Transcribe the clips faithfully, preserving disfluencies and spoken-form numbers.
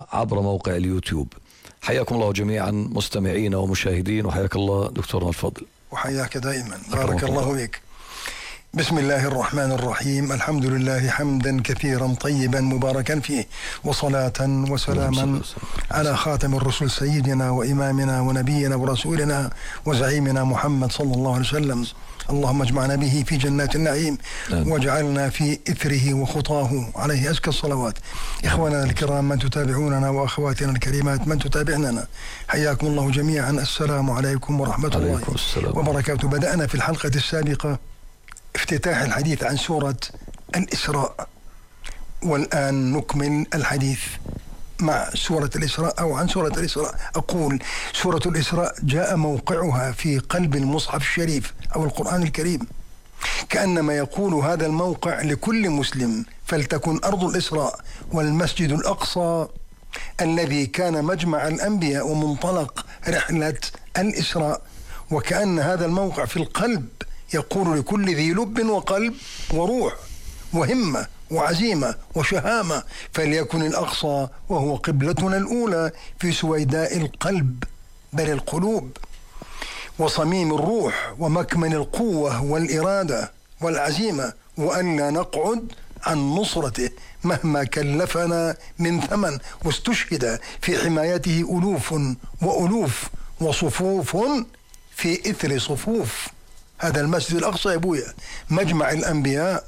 عبر موقع اليوتيوب. حياكم الله جميعا مستمعين ومشاهدين، وحياك الله دكتورنا الفضل. وحياك دائما، بارك الله بك. بسم الله الرحمن الرحيم، الحمد لله حمدا كثيرا طيبا مباركا فيه، وصلاة وسلاما على خاتم الرسل سيدنا وإمامنا ونبينا ورسولنا وزعيمنا محمد صلى الله عليه وسلم. اللهم اجمعنا به في جنات النعيم واجعلنا في إثره وخطاه عليه أزكى الصلوات. إخواننا الكرام من تتابعوننا وأخواتنا الكريمات من تتابعننا، حياكم الله جميعا. السلام عليكم ورحمة الله وبركاته. بدأنا في الحلقة السابقة افتتاح الحديث عن سورة الإسراء، والآن نكمل الحديث مع سورة الإسراء أو عن سورة الإسراء. أقول سورة الإسراء جاء موقعها في قلب المصحف الشريف أو القرآن الكريم، كأنما يقول هذا الموقع لكل مسلم: فلتكن أرض الإسراء والمسجد الأقصى الذي كان مجمع الأنبياء ومنطلق رحلة الإسراء. وكأن هذا الموقع في القلب يقول لكل ذي لب وقلب وروح وهمة وعزيمة وشهامة: فليكن الأقصى وهو قبلتنا الأولى في سويداء القلب بل القلوب، وصميم الروح ومكمن القوة والإرادة والعزيمة، وأن لا نقعد عن نصرته مهما كلفنا من ثمن. واستشهد في حمايته ألوف وألوف وصفوف في إثر صفوف. هذا المسجد الأقصى يا أبويا مجمع الأنبياء،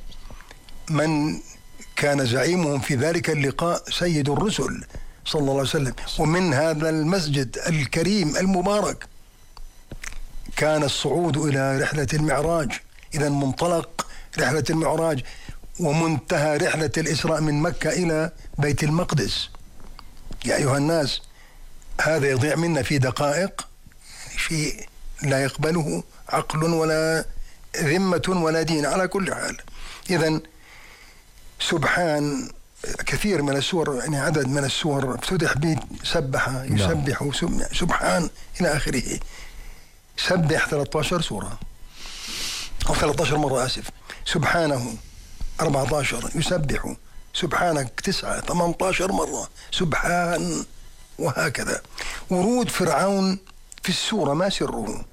من كان زعيمهم في ذلك اللقاء سيد الرسل صلى الله عليه وسلم. ومن هذا المسجد الكريم المبارك كان الصعود إلى رحلة المعراج. إذا منطلق رحلة المعراج ومنتهى رحلة الإسراء من مكة إلى بيت المقدس. يا أيها الناس، هذا يضيع منا في دقائق، شيء لا يقبله عقل ولا ذمة ولا دين على كل حال. إذن سبحان كثير من السور، يعني عدد من السور افتتح بسبح يسبح سبحان إلى آخره. سبح ثلاثة عشر سورة أو ثلاثة عشر مرة، آسف. سبحانه أربعة عشر، يسبح سبحانك تسعة ثمانية عشر مرة، سبحان، وهكذا. ورود فرعون في السورة ما سره؟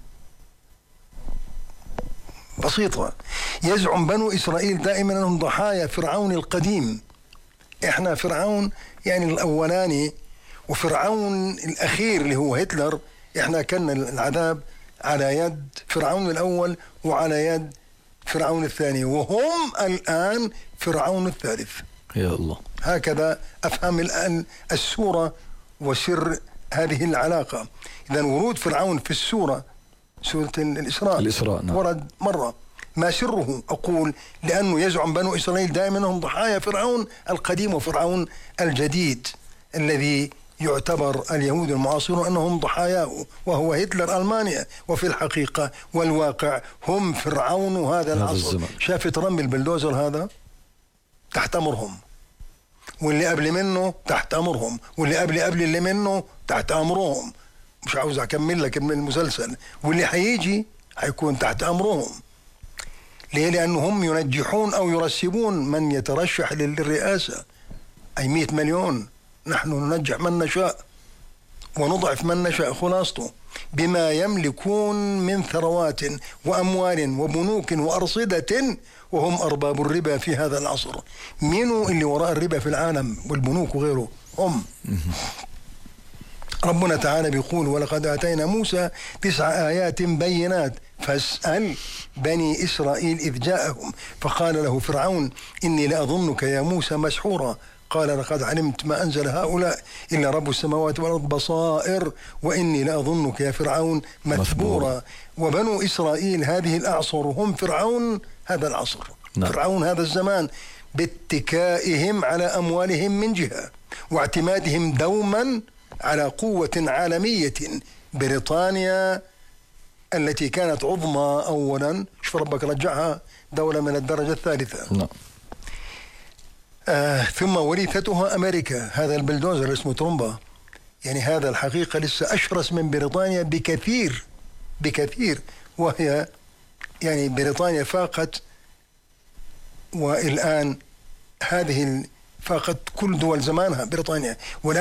بسيطة. يزعم بنو إسرائيل دائما أنهم ضحايا فرعون القديم. إحنا فرعون يعني الأولاني، وفرعون الأخير اللي هو هتلر، إحنا كنا العذاب على يد فرعون الأول وعلى يد فرعون الثاني، وهم الآن فرعون الثالث. يا الله. هكذا أفهم الآن السورة وسر هذه العلاقة. إذن ورود فرعون في السورة سورة الإسراء, الإسراء نعم. ورد مرة. ما سره؟ أقول لأنه يزعم بنو إسرائيل دائما أنهم ضحايا فرعون القديم وفرعون الجديد الذي يعتبر اليهود المعاصرون أنهم ضحاياه، وهو هتلر ألمانيا. وفي الحقيقة والواقع هم فرعون هذا العصر. شاف ترامب البلدوزر هذا تحت أمرهم، واللي قبل منه تحت أمرهم، واللي قبل قبل اللي منه تحت أمرهم. مش عاوز أكمل لك من المسلسل. واللي حيجي حيكون تحت أمرهم. ليه؟ لأنهم ينجحون أو يرسبون من يترشح للرئاسة. أي مئة مليون، نحن ننجح من نشاء ونضعف من نشاء. خلاصته بما يملكون من ثروات وأموال وبنوك وأرصدة، وهم أرباب الربا في هذا العصر. مين اللي وراء الربا في العالم والبنوك وغيره؟ هم. ربنا تعالى بيقول: ولقد آتينا موسى تسع آيات بينات فاسأل بني إسرائيل إذ جاءهم فقال له فرعون إني لأظنك يا موسى مسحورا قال لقد علمت ما أنزل هؤلاء إلا رب السماوات والأرض بصائر وإني لأظنك يا فرعون مثبورا. وبنو إسرائيل هذه الأعصر هم فرعون هذا العصر. نعم. فرعون هذا الزمان، باتكائهم على أموالهم من جهة، واعتمادهم دوما على قوة عالمية. بريطانيا التي كانت عظمى أولا، شوف ربك رجعها دولة من الدرجة الثالثة. نعم. آه ثم ورثتها أمريكا، هذا البلدوزر اسمه ترومبا. يعني هذا الحقيقة لسه أشرس من بريطانيا بكثير بكثير، وهي يعني بريطانيا فاقت، والآن هذه فاقت كل دول زمانها بريطانيا.